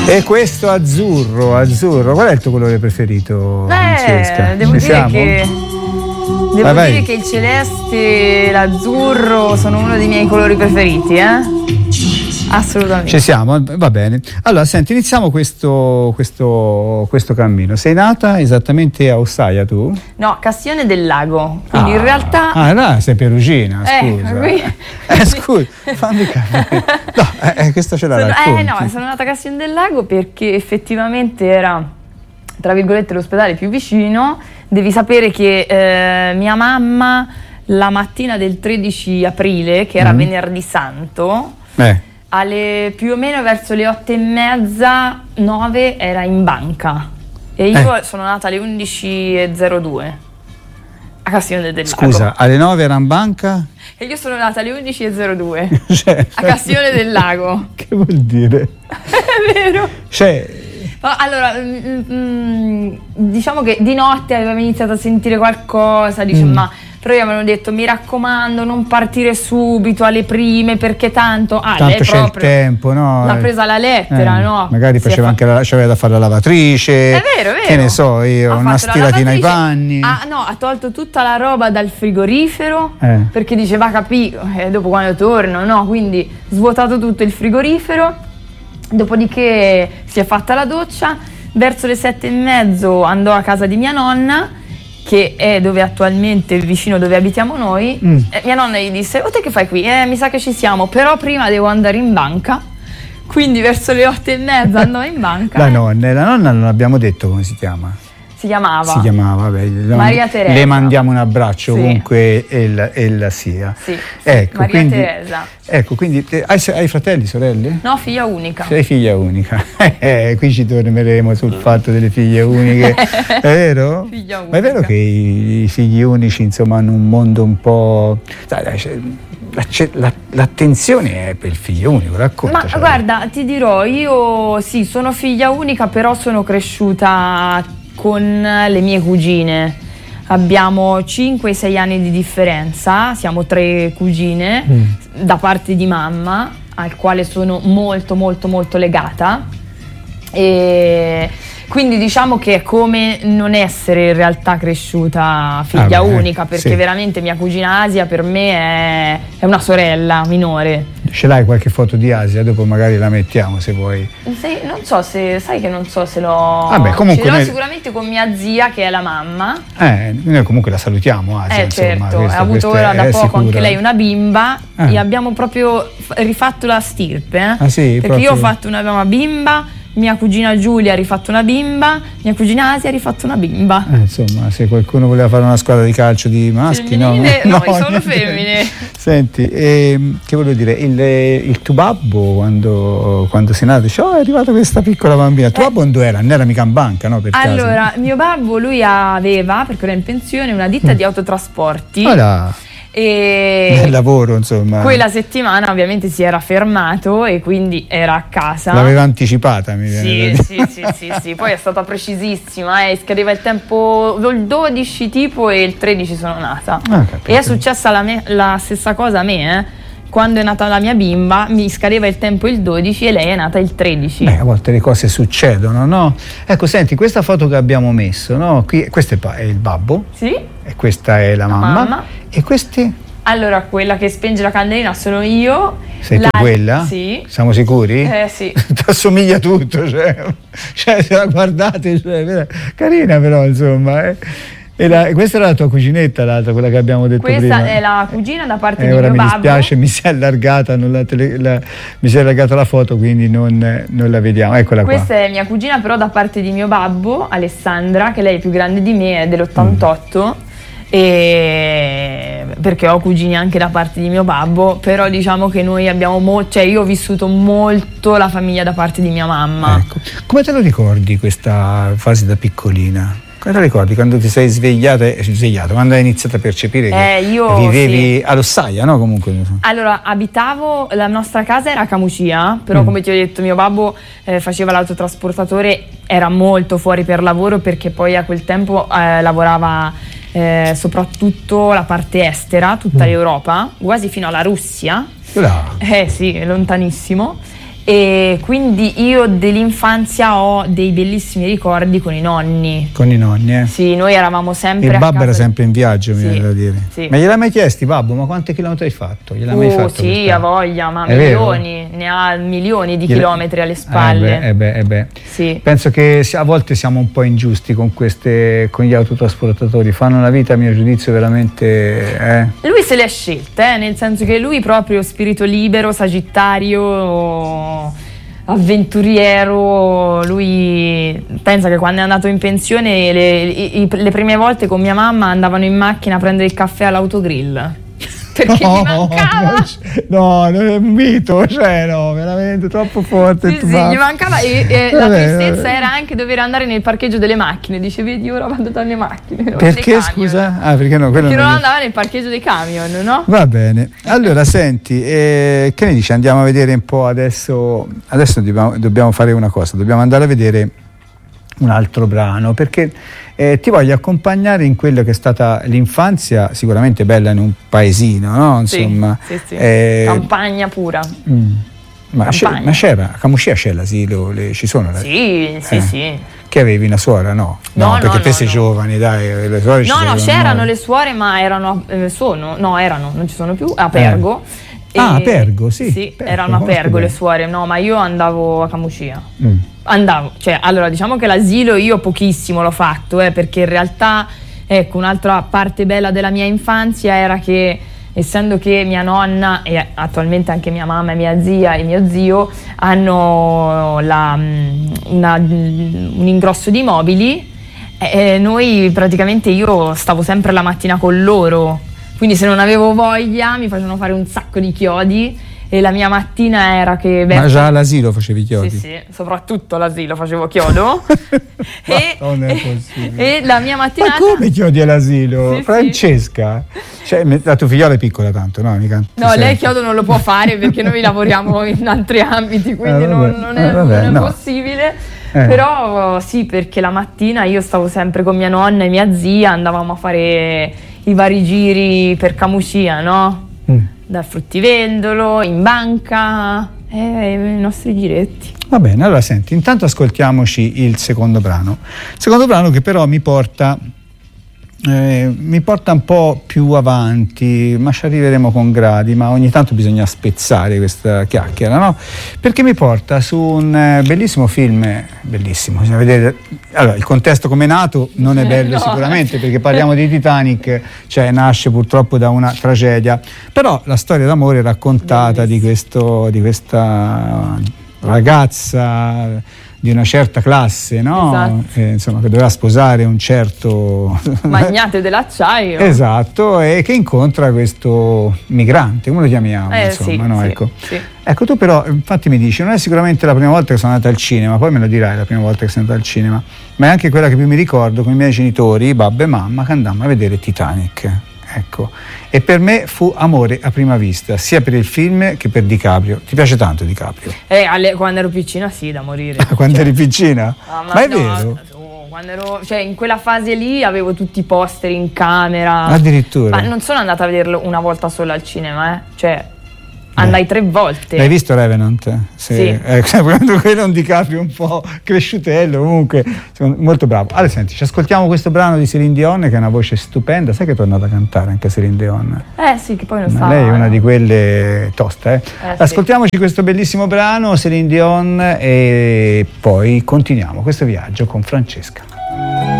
E questo azzurro, qual è il tuo colore preferito? Devo dire che il celeste e l'azzurro sono uno dei miei colori preferiti, Assolutamente. Ci siamo, va bene. Allora, senti, iniziamo questo cammino. Sei nata esattamente a Ossaia tu? No, Castione del Lago. Quindi in realtà. No, sei perugina, scusa. Scusa, fammi capire. No, questa ce la racconti. Sono nata a Castione del Lago perché effettivamente era, tra virgolette, l'ospedale più vicino. Devi sapere che mia mamma la mattina del 13 aprile, che era venerdì santo, più o meno verso le 8:30, 9 era in banca e io sono nata alle 11:02 a Castione del Lago. Scusa, alle 9 era in banca? E io sono nata alle 11:02 a Castione del Lago. Che vuol dire? È vero. Allora, diciamo che di notte avevamo iniziato a sentire qualcosa, però io mi hanno detto: mi raccomando, non partire subito alle prime, perché tanto lei c'è il tempo, no? L'ha presa la lettera, no? Magari faceva anche c'aveva da fare la lavatrice. È vero. Che ne so io, una stiratina ai panni. Ha tolto tutta la roba dal frigorifero, perché diceva dopo quando torno, no? Quindi svuotato tutto il frigorifero. Dopodiché si è fatta la doccia, verso le 7:30 andò a casa di mia nonna, che è dove attualmente, vicino dove abitiamo noi. Mia nonna gli disse: te che fai qui? Mi sa che ci siamo, però prima devo andare in banca. Quindi verso le 8:30 andò in banca. La nonna non abbiamo detto come si chiama. Si chiamava Maria Teresa. Le mandiamo un abbraccio ovunque ella sia. Sì, ecco, Maria quindi, Teresa. Ecco, quindi hai fratelli, sorelle? No, figlia unica. Sei figlia unica. Qui ci torneremo sul fatto delle figlie uniche. È vero? Figlia unica. Ma è vero che i figli unici, insomma, hanno un mondo un po'. L'attenzione è per il figlio unico, racconta. Ma guarda, ti dirò, io sì, sono figlia unica, però sono cresciuta con le mie cugine. Abbiamo 5-6 anni di differenza, siamo 3 cugine da parte di mamma, al quale sono molto molto molto legata, e quindi diciamo che è come non essere in realtà cresciuta figlia unica, perché veramente mia cugina Asia per me è una sorella minore. Ce l'hai qualche foto di Asia? Dopo magari la mettiamo se vuoi. Non so se l'ho. Comunque ce l'ho sicuramente con mia zia, che è la mamma. Noi comunque la salutiamo, Asia. Certo, ha avuto ora da poco anche lei una bimba e abbiamo proprio rifatto la stirpe. Sì, perché io ho fatto una bimba, mia cugina Giulia ha rifatto una bimba, mia cugina Asia ha rifatto una bimba. Insomma, se qualcuno voleva fare una squadra di calcio di maschi, no, solo femmine. Senti, che volevo dire, il tuo babbo quando sei nato dice: è arrivata questa piccola bambina. Il tuo babbo non era mica in banca, no? Per allora, caso? Mio babbo, lui aveva, perché era in pensione, una ditta di autotrasporti. E nel lavoro, insomma, quella settimana ovviamente si era fermato e quindi era a casa. L'aveva anticipata, mi viene da dire. Sì. Poi è stata precisissima, scadeva il tempo il 12 tipo e il 13 sono nata. E è successa la stessa cosa a me, Quando è nata la mia bimba mi scadeva il tempo il 12 e lei è nata il 13. A volte le cose succedono, no? Ecco, senti, questa foto che abbiamo messo, no? Questo è il babbo. Sì. E questa è la mamma. E questi? Allora, quella che spenge la candelina sono io. Sei tu quella? Sì. Siamo sicuri? Sì. Ti assomiglia tutto, cioè se la guardate, carina però, insomma, questa era la tua cuginetta, l'altra, quella che abbiamo detto prima. Questa è la cugina da parte di ora mio mi babbo. dispiace, mi si è allargata, mi si è allargata la foto, quindi non la vediamo. Eccola qua. Questa è mia cugina, però da parte di mio babbo, Alessandra, che lei è più grande di me, è dell'88. Perché ho cugini anche da parte di mio babbo, però diciamo che noi abbiamo io ho vissuto molto la famiglia da parte di mia mamma. Ecco. Come te lo ricordi questa fase da piccolina? Come te lo ricordi quando ti sei svegliato, quando hai iniziato a percepire che vivevi all'Ossaia, no? Comunque. Allora, la nostra casa era a Camucia, però come ti ho detto mio babbo faceva l'autotrasportatore, era molto fuori per lavoro, perché poi a quel tempo lavorava soprattutto la parte estera, tutta l'Europa, quasi fino alla Russia. Là. Sì, lontanissimo. E quindi io dell'infanzia ho dei bellissimi ricordi con i nonni. Con i nonni, Sì, noi eravamo sempre il babbo era sempre in viaggio, mi viene da dire. Sì. Ma gliel'hai mai chiesti, babbo, ma quanti chilometri hai fatto? Gliel'hai mai fatto sì, questa? ha voglia, ma È milioni, ne ha milioni di chilometri alle spalle. Sì. Penso che a volte siamo un po' ingiusti con gli autotrasportatori, fanno una vita a mio giudizio veramente... Lui se le ha scelte, nel senso che lui proprio spirito libero, sagittario, avventuriero. Lui pensa che quando è andato in pensione le prime volte con mia mamma andavano in macchina a prendere il caffè all'autogrill perché mi mancava. No, non è un mito, no, veramente troppo forte. Sì, gli mancava e la tristezza era anche dover andare nel parcheggio delle macchine. Dice, vedi, ora vado dalle macchine. Perché, scusa? Perché no? Perché non andava nel parcheggio dei camion, no? Va bene. Allora, senti, che ne dici? Andiamo a vedere un po' adesso dobbiamo fare una cosa, dobbiamo andare a vedere un altro brano, perché ti voglio accompagnare in quello che è stata l'infanzia, sicuramente bella in un paesino, no? Insomma, sì. Campagna pura. Ma c'era, a Camuscia c'è l'asilo, ci sono? Sì. Che avevi una suora? No, perché te sei giovane, dai, le suore ci sono. c'erano le suore, ma erano, non ci sono più, a Pergo. A Pergo, sì. Pergo, erano a Pergo le suore, no, ma io andavo a Camuscia. Allora diciamo che l'asilo io pochissimo l'ho fatto, perché in realtà, ecco, un'altra parte bella della mia infanzia era che, essendo che mia nonna e attualmente anche mia mamma e mia zia e mio zio hanno un ingrosso di mobili, noi praticamente io stavo sempre la mattina con loro, quindi se non avevo voglia mi facevano fare un sacco di chiodi e la mia mattina era che... Ma già all'asilo facevi chiodi? Sì, soprattutto all'asilo facevo chiodo. Non è possibile. E la mia mattinata... Ma come chiodi all'asilo? Sì, Francesca? Cioè, la tua figliola è piccola tanto, no? No, lei chiodo non lo può fare perché noi lavoriamo in altri ambiti, quindi non è possibile. Però sì, perché la mattina io stavo sempre con mia nonna e mia zia, andavamo a fare i vari giri per Camuscia, no? Dal fruttivendolo, in banca, i nostri giretti. Va bene, allora senti, intanto ascoltiamoci il secondo brano che però mi porta un po' più avanti, ma ci arriveremo con gradi, ma ogni tanto bisogna spezzare questa chiacchiera, no? Perché mi porta su un bellissimo film, bellissimo, bisogna vedere. Allora, il contesto come è nato non è bello sicuramente, perché parliamo di Titanic, cioè nasce purtroppo da una tragedia, però la storia d'amore raccontata di questa ragazza di una certa classe, no? Esatto. Insomma, che doveva sposare un certo magnate dell'acciaio. Esatto, e che incontra questo migrante, come lo chiamiamo? Insomma, no? Ecco. Ecco, tu però, infatti mi dici, non è sicuramente la prima volta che sono andata al cinema, poi me lo dirai la prima volta che sono andata al cinema, ma è anche quella che più mi ricordo con i miei genitori, babbo e mamma, che andammo a vedere Titanic. Ecco, e per me fu amore a prima vista, sia per il film che per DiCaprio. Ti piace tanto DiCaprio? Quando ero piccina sì, da morire. Quando eri piccina? ma è vero? Quando ero, in quella fase lì avevo tutti i poster in camera. Addirittura? Ma non sono andata a vederlo una volta sola al cinema, andai 3 volte. L'hai visto Revenant? Sì. Quando quello un DiCaprio un po' cresciutello, comunque molto bravo. Allora senti, ci ascoltiamo questo brano di Céline Dion, che è una voce stupenda. Sai che è tornata a cantare anche Céline Dion? Sì, che poi non sa. Lei è una di quelle toste. Ascoltiamoci questo bellissimo brano, Céline Dion, e poi continuiamo questo viaggio con Francesca.